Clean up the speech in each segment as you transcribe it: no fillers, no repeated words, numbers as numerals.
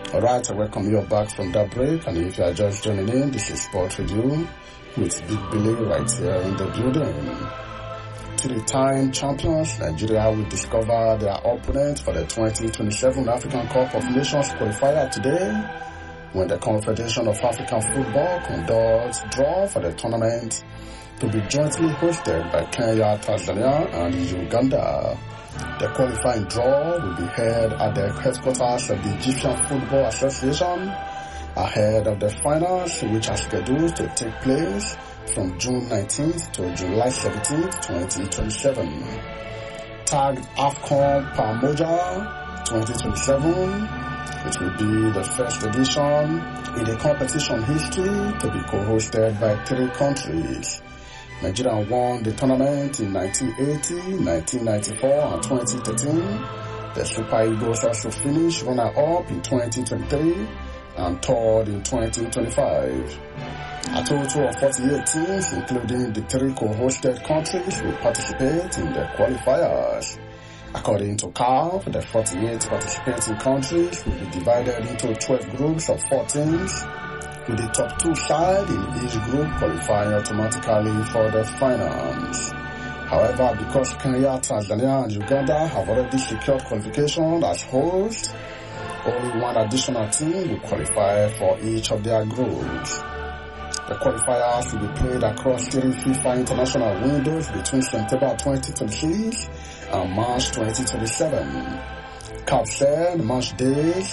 All right, I welcome you back from that break. And if you are just joining in, this is Sport Review with Big Billy right here in the building. Three-time champions, Nigeria will discover their opponent for the 2027 African Cup of Nations qualifier today when the Confederation of African Football conducts draw for the tournament to be jointly hosted by Kenya, Tanzania, and Uganda. The qualifying draw will be held at the headquarters of the Egyptian Football Association ahead of the finals, which are scheduled to take place from June 19th to July 17th, 2027. Tagged AFCON Pamoja 2027, it will be the first edition in the competition history to be co-hosted by 3 countries. Nigeria won the tournament in 1980, 1994, and 2013. The Super Eagles also finished runner-up in 2023 and third in 2025. A total of 48 teams, including the 3 co-hosted countries, will participate in the qualifiers. According to CAF, the 48 participating countries will be divided into 12 groups of 4 teams, with the top 2 sides in each group qualifying automatically for the finals. However, because Kenya, Tanzania, and Uganda have already secured qualification as hosts, only 1 additional team will qualify for each of their groups. The qualifiers will be played across 3 FIFA international windows between September 2026 and March 2027. CAF said match days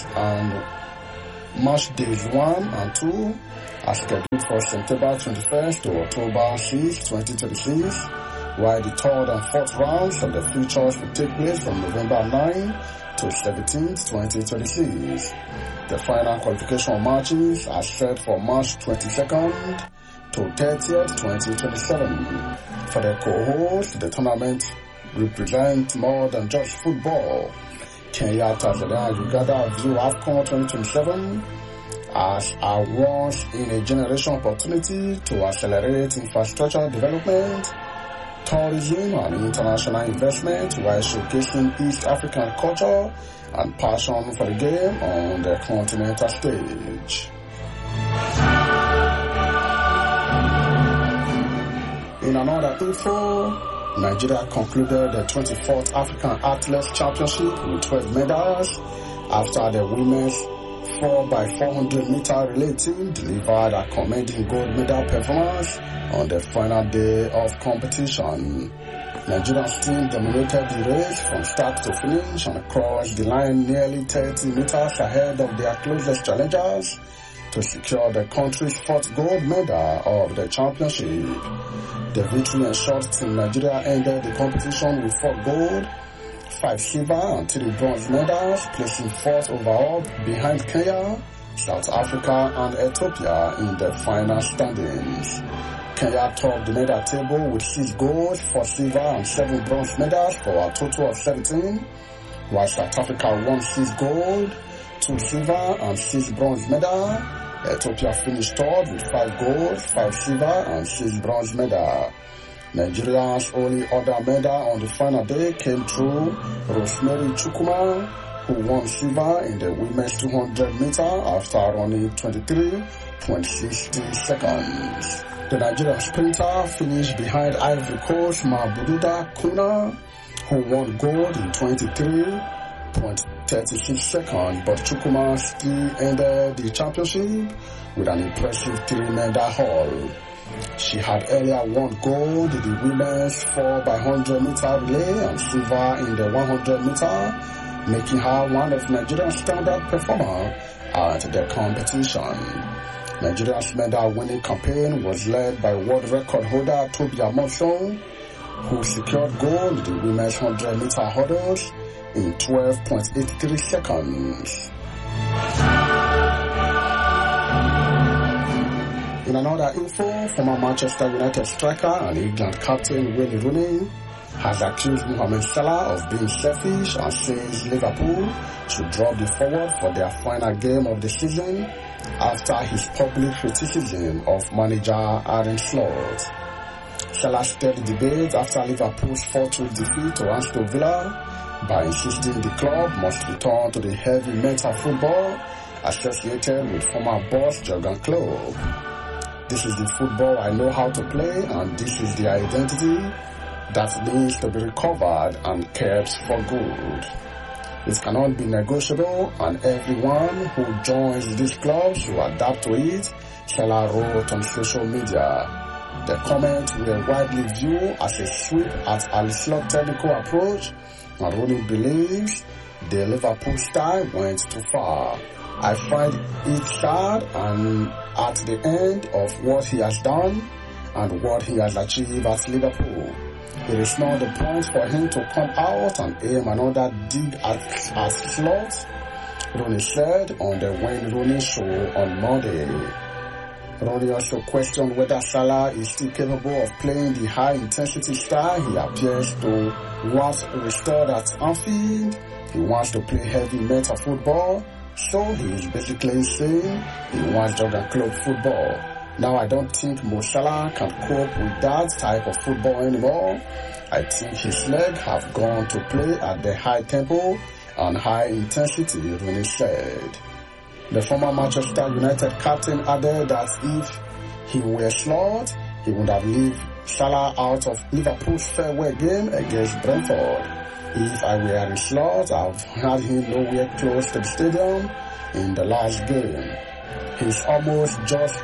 1 and 2 are scheduled for September 21st to October 6, 2026, while the 3rd and 4th rounds of the features will take place from November 9 to 17th, 2026. The final qualification matches are set for March 22nd to 30th, 2027. For the co-host, the tournament represents more than just football. Kenya, Tanzania, and Uganda view AFCON 2027 as a once-in-a-generation opportunity to accelerate infrastructure development, tourism, and international investment while showcasing East African culture and passion for the game on the continental stage. In another info, Nigeria concluded the 24th African Athletics Championship with 12 medals after the women's 4x400 meter relay team delivered a commanding gold medal performance on the final day of competition. Nigeria's team dominated the race from start to finish and crossed the line nearly 30 meters ahead of their closest challengers to secure the country's 4th gold medal of the championship. The victory ensured Team Nigeria ended the competition with 4 gold, 5 silver and 3 bronze medals, placing 4th overall behind Kenya, South Africa and Ethiopia in the final standings. Kenya topped the medal table with 6 gold, 4 silver and 7 bronze medals for a total of 17, while South Africa won 6 gold, 2 silver and 6 bronze medals. Ethiopia finished third with 5 gold, 5 silver and 6 bronze medals. Nigeria's only other medal on the final day came through Rosemary Chukwuma, who won silver in the women's 200 meter after running 23.60 seconds. The Nigerian sprinter finished behind Ivory Coast Mabududa Kuna, who won gold in 23.36 seconds, but Chukwuma still ended the championship with an impressive 3-medal haul. She had earlier won gold in the women's 4x100 meter relay and silver in the 100 meter, making her one of Nigeria's standout performers at the competition. Nigeria's medal-winning campaign was led by world record holder Tobi Amosun, who secured gold in the women's 100 meter hurdles in 12.83 seconds. In another info, former Manchester United striker and England captain Wayne Rooney has accused Mohamed Salah of being selfish and says Liverpool should drop the forward for their final game of the season after his public criticism of manager Arne Slot. Salah stirred the debate after Liverpool's 4-2 defeat to Aston Villa by insisting the club must return to the heavy mental football associated with former boss Jurgen Klopp. "This is the football I know how to play, and this is the identity that needs to be recovered and kept for good. It cannot be negotiable, and everyone who joins these clubs will adapt to it," Salah wrote on social media. The comments were widely viewed as a sweep at Al Slot's technical approach, and Rooney believes the Liverpool style went too far. "I find it sad, and at the end of what he has done and what he has achieved at Liverpool, it is not the point for him to come out and aim another dig at Slot," Rooney said on the Wayne Rooney show on Monday. Rooney also questioned whether Salah is still capable of playing the high-intensity style he appears to was restored at Anfield. He wants to play heavy metal football, so he is basically saying he wants Jurgen Klopp football. "Now I don't think Mo Salah can cope with that type of football anymore. I think his legs have gone to play at the high tempo and high intensity," Rooney said. The former Manchester United captain added that if he were Slot, he would have left Salah out of Liverpool's farewell game against Brentford. "If I were in Slot, I've had him nowhere close to the stadium in the last game. He's almost just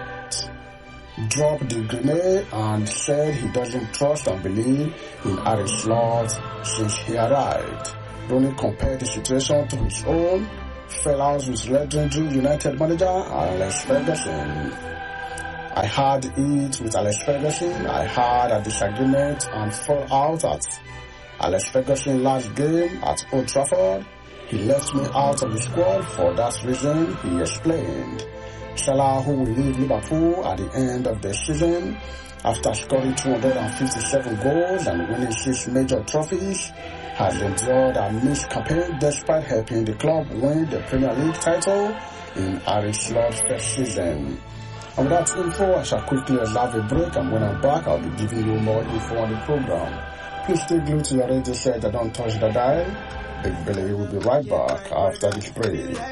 dropped the grenade and said he doesn't trust and believe in Arne Slot since he arrived." Rooney compared the situation to his own fallouts with legendary United manager Alex Ferguson. "I had it with Alex Ferguson. I had a disagreement and fallout at Alex Ferguson's last game at Old Trafford. He left me out of the squad for that reason," he explained. Salah, who will leave Liverpool at the end of the season after scoring 257 goals and winning 6 major trophies, has endured a mixed campaign despite helping the club win the Premier League title in Arne Slot's first season. And with that info, I shall quickly observe a break, and when I'm back, I'll be giving you more info on the program. Please stay glued to your radio set and don't touch the dial. Big Billy will be right back after this break.